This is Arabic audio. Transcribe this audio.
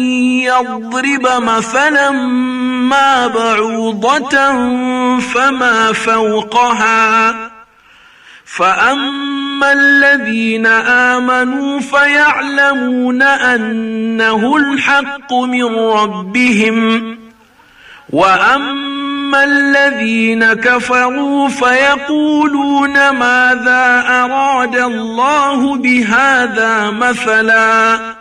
يضرب مثلا ما بعوضة فما فوقها فأما الذين آمنوا فيعلمون أنه الحق من ربهم وأما الذين كفروا فيقولون ماذا أراد الله بهذا مثلا